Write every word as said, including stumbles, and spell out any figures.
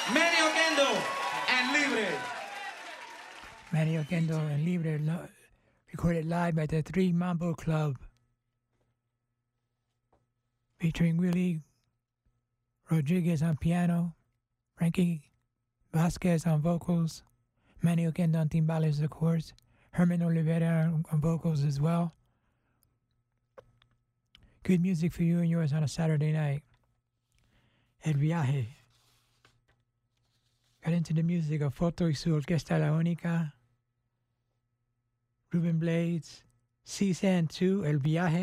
Manny Oquendo and Libre. Manny Oquendo and Libre lo- recorded live at the Three Mambo Club, featuring Willie Rodriguez on piano, Frankie Vasquez on vocals, Manny Oquendo on timbales, of course, Herman Olivera on, on vocals as well. Good music for you and yours on a Saturday night. El Viaje. Got into the music of Foto y su Orquesta La Única, Ruben Blades, C-San two, El Viaje.